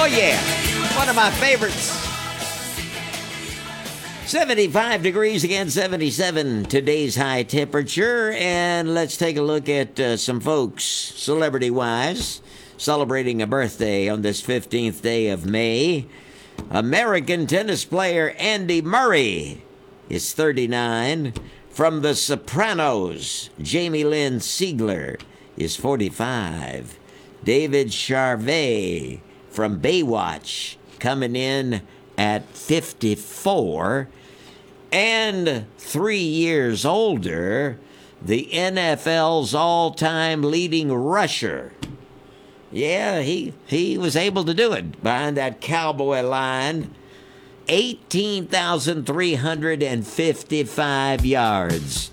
Oh, yeah. One of my favorites. 75 degrees again, 77 today's high temperature. And let's take a look at some folks, celebrity-wise, celebrating a birthday on this 15th day of May. American tennis player Andy Murray is 39. From The Sopranos, Jamie Lynn Sigler is 45. David Charvet from Baywatch coming in at 54. And 3 years older, the NFL's all-time leading rusher. Yeah, he was able to do it behind that cowboy line. 18,355 yards.